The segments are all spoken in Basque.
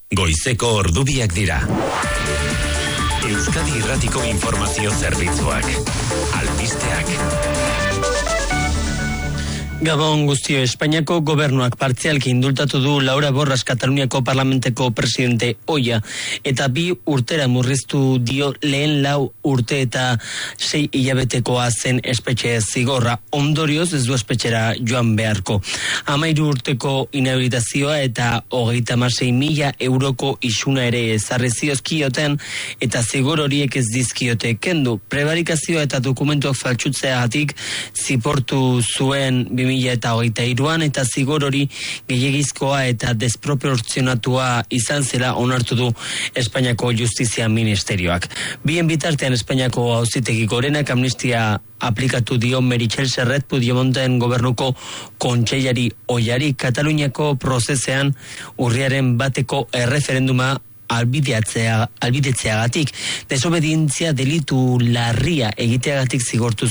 Goizeko ordubiak dira. Euskadi Irratiko Informazio Zerbitzuak. Albisteak. Gabon guztio, Espainiako gobernuak partzialki indultatu du Laura Borras Kataluniako parlamenteko presidente ohia, eta 2 urtera murriztu dio lehen 4 urte eta 6 hilabetekoa zen espetxe zigorra. Ondorioz ez du espetxera joan beharko. 13 urteko inhabilitazioa eta 36.000 euroko isuna ere ezarri ziozkioten, eta zigor horiek ez dizkiote kendu. Prebarikazioa eta dokumentuak faltsutzeagatik ziportu zuen 2023an, eta zigor hori gehiegizkoa eta desproportzionatua izan zela onartu du Espainiako Justizia Ministerioak. Bien bitartean Espainiako Auzitegi Gorenak amnistia aplikatu dio Meritxell Serret Puigdemonten gobernuko kontseilari ohiari Kataluniako prozesean urriaren 1eko erreferenduma albidetzeagatik, desobedientzia delitu larria egiteagatik zigortu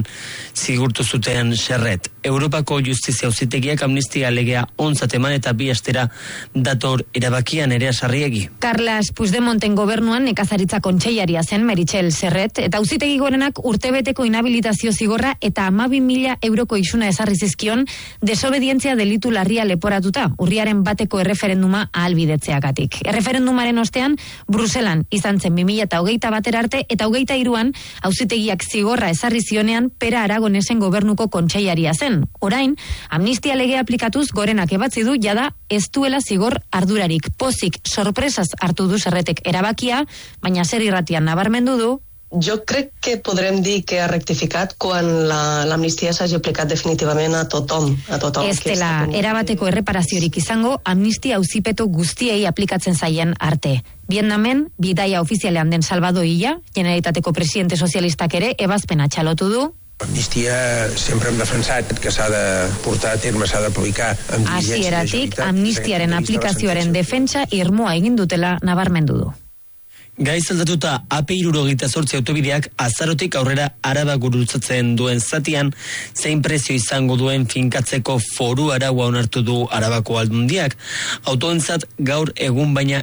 zuten Serret. Europako Justizia Auzitegiak amnistia legea ontzat eman eta 2 astera dator erabakian ere Sarriegi. Carles Puigdemonten gobernuan nekazaritza kontseilaria zen Meritxell Serret, eta Auzitegi Gorenak urtebeteko inhabilitazio zigorra eta 12.000 euroko isuna ezarri zizkion desobedientzia delitu larria leporatuta, urriaren 1eko erreferenduma ahalbidetzeagatik. Erreferendumaren ostean, Bruselan izan zen 2021 arte, eta 2023an Auzitegiak zigorra ezarri zionean Pera Aragonesen gobernuko kontseilaria zen. Orain, amnistia legea aplikatuz Gorenak ebatzi du jada ez duela zigor ardurarik. Pozik sorpresaz hartu du Serretek erabakia, baina Zer Irratian nabarmendu du: Jo crec que podrem dir que ha rectificat quan l'amnistia s'hagi aplicat definitivament a tothom. Ez dela erabateko erreparaziorik izango amnistia auzipetu guztiei aplikatzen zaien arte. Vietnamen, bidaia ofizialean den Salvador Illa, Generalitateko presidente sozialistak ere ebazpena txalotu du. Amnistia sempre hem defensat que s'ha de portar a terme, s'ha d'aplicar amb diligència. Hasieratik amnistiaren aplikazioaren defentsa irmoa egin dutela nabarmendu du. Gaiz aldatuta AP78 autobideak azarotik aurrera Araba gurutzatzen duen zatian zein prezio izango duen finkatzeko foru araua onartu du Arabako Aldundiak. Autoentzat gaur egun baina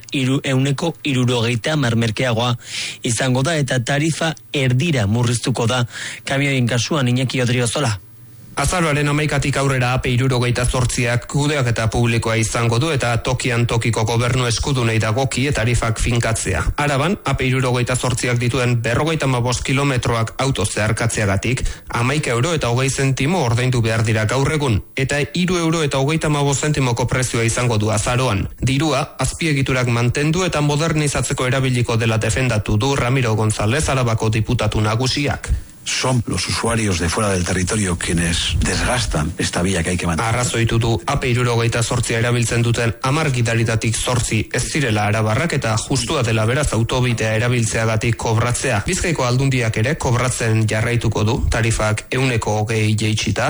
170 merkeagoa izango da, eta tarifa erdira murriztuko da kamioien kasuan. Iñaki Odriozola. Azaroaren 11tik aurrera AP78ak kudeaketa publikoa izango du, eta tokian tokiko gobernu eskudunei dagoki tarifak finkatzea. Araban, AP78ak dituen 55 kilometroak auto zeharkatzeagatik 11 euro eta 20 zentimo ordaindu behar dira gaur egun, eta 3 euro eta 35 zentimoko prezioa izango du azaroan. Dirua, azpiegiturak mantendu eta modernizatzeko erabiliko dela defendatu du Ramiro González, Arabako diputatu nagusiak. Son los usuarios de fuera del territorio quienes desgastan esta vía que hay que mantener. Arrazoitu du AP78 erabiltzen duten 10 gidaritatik 8 ez zirela arabarrak, eta justua dela beraz autobidea erabiltzeagatik kobratzea. Bizkaiko Aldundiak ere kobratzen jarraituko du, tarifak 120 jaitsita.